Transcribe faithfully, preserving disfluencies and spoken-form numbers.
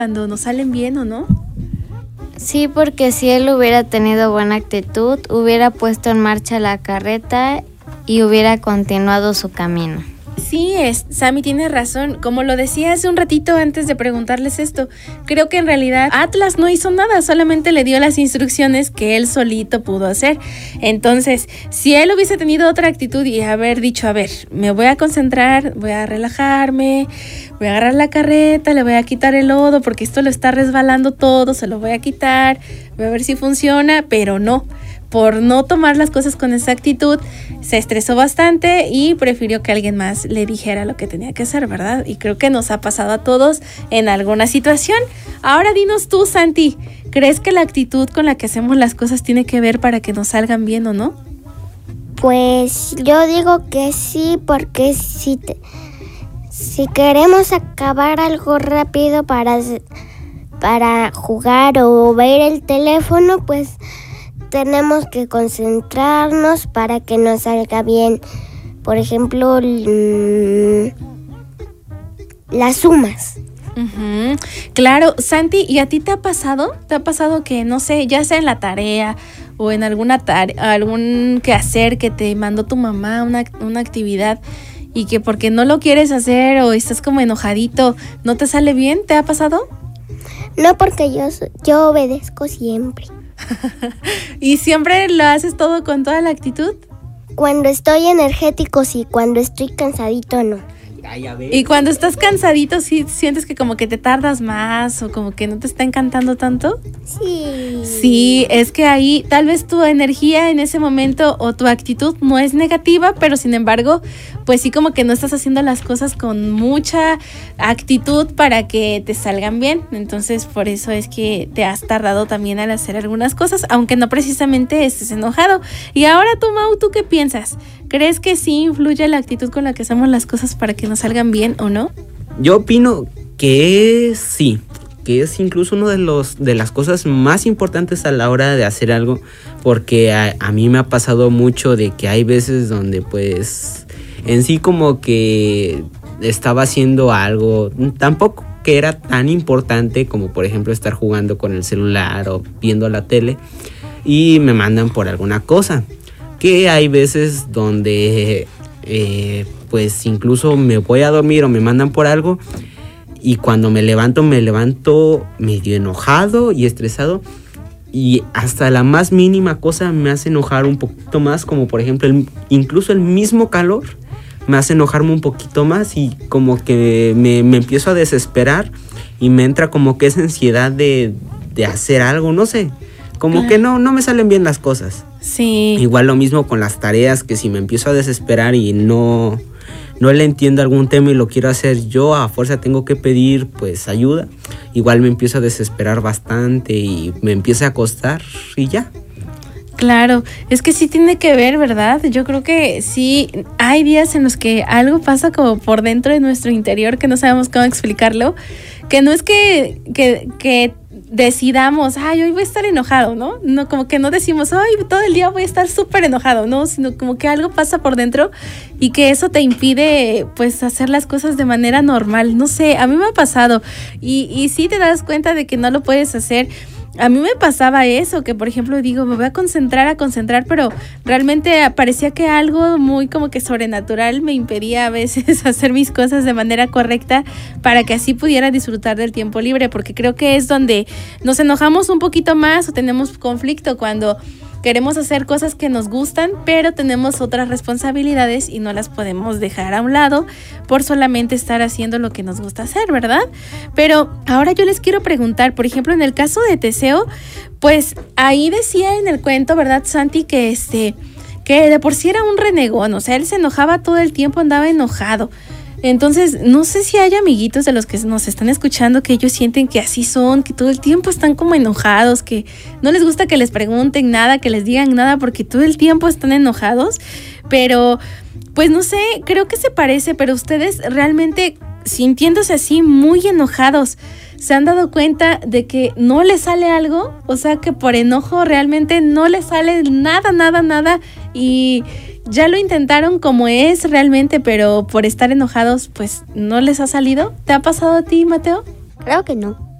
cuando nos salen bien o no. Sí, porque si él hubiera tenido buena actitud, hubiera puesto en marcha la carreta y hubiera continuado su camino. Sí, es, Sammy tiene razón. Como lo decía hace un ratito antes de preguntarles esto, creo que en realidad Atlas no hizo nada, solamente le dio las instrucciones que él solito pudo hacer. Entonces, si él hubiese tenido otra actitud y haber dicho, a ver, me voy a concentrar, voy a relajarme, voy a agarrar la carreta, le voy a quitar el lodo porque esto lo está resbalando todo, se lo voy a quitar, voy a ver si funciona, pero no. Por no tomar las cosas con esa actitud, se estresó bastante y prefirió que alguien más le dijera lo que tenía que hacer, ¿verdad? Y creo que nos ha pasado a todos en alguna situación. Ahora dinos tú, Santi, ¿crees que la actitud con la que hacemos las cosas tiene que ver para que nos salgan bien o no? Pues yo digo que sí, porque si, te, si queremos acabar algo rápido para, para jugar o ver el teléfono, pues tenemos que concentrarnos para que nos salga bien. Por ejemplo, mmm, las sumas. Uh-huh. Claro, Santi, ¿y a ti te ha pasado? ¿Te ha pasado que, no sé, ya sea en la tarea o en alguna tarea, algún quehacer que te mandó tu mamá, una, una actividad, y que porque no lo quieres hacer o estás como enojadito, no te sale bien? ¿Te ha pasado? No, porque yo, yo obedezco siempre. ¿Y siempre lo haces todo con toda la actitud? Cuando estoy energético sí, cuando estoy cansadito no. Y cuando estás cansadito, ¿sí sientes que como que te tardas más o como que no te está encantando tanto? Sí. Sí, es que ahí tal vez tu energía en ese momento o tu actitud no es negativa, pero sin embargo, pues sí como que no estás haciendo las cosas con mucha actitud para que te salgan bien. Entonces, por eso es que te has tardado también al hacer algunas cosas, aunque no precisamente estés enojado. Y ahora tú, Mau, ¿tú qué piensas? ¿Crees que sí influye la actitud con la que hacemos las cosas para que nos salgan bien o no? Yo opino que sí, que es incluso una de los de las cosas más importantes a la hora de hacer algo, porque a, a mí me ha pasado mucho de que hay veces donde pues en sí como que estaba haciendo algo, tampoco que era tan importante como por ejemplo estar jugando con el celular o viendo la tele y me mandan por alguna cosa. Que hay veces donde eh, pues incluso me voy a dormir o me mandan por algo y cuando me levanto, me levanto medio enojado y estresado y hasta la más mínima cosa me hace enojar un poquito más, como por ejemplo el, incluso el mismo calor me hace enojarme un poquito más y como que me, me empiezo a desesperar y me entra como que esa ansiedad de, de hacer algo, no sé, como que no, no me salen bien las cosas. Sí. Igual lo mismo con las tareas, que si me empiezo a desesperar y no, no le entiendo algún tema y lo quiero hacer yo, a fuerza tengo que pedir pues ayuda. Igual me empiezo a desesperar bastante y me empieza a costar y ya. Claro, es que sí tiene que ver, ¿verdad? Yo creo que sí, hay días en los que algo pasa como por dentro de nuestro interior que no sabemos cómo explicarlo, que no es que, que, que decidamos, ay, hoy voy a estar enojado, ¿no? No, como que no decimos, ay, todo el día voy a estar súper enojado, ¿no? Sino como que algo pasa por dentro y que eso te impide, pues, hacer las cosas de manera normal. No sé, a mí me ha pasado y, y sí te das cuenta de que no lo puedes hacer. A mí me pasaba eso, que por ejemplo digo, me voy a concentrar, a concentrar, pero realmente parecía que algo muy como que sobrenatural me impedía a veces hacer mis cosas de manera correcta para que así pudiera disfrutar del tiempo libre, porque creo que es donde nos enojamos un poquito más o tenemos conflicto cuando queremos hacer cosas que nos gustan, pero tenemos otras responsabilidades y no las podemos dejar a un lado por solamente estar haciendo lo que nos gusta hacer, ¿verdad? Pero ahora yo les quiero preguntar, por ejemplo, en el caso de Teseo, pues ahí decía en el cuento, ¿verdad, Santi? Que este, que de por sí era un renegón, o sea, él se enojaba todo el tiempo, andaba enojado. Entonces, no sé si hay amiguitos de los que nos están escuchando que ellos sienten que así son, que todo el tiempo están como enojados, que no les gusta que les pregunten nada, que les digan nada, porque todo el tiempo están enojados. Pero, pues no sé, creo que se parece, pero ustedes realmente sintiéndose así muy enojados, ¿se han dado cuenta de que no les sale algo? O sea, que por enojo realmente no les sale nada, nada, nada y ya lo intentaron como es realmente, pero por estar enojados, pues no les ha salido. ¿Te ha pasado a ti, Mateo? Creo que no.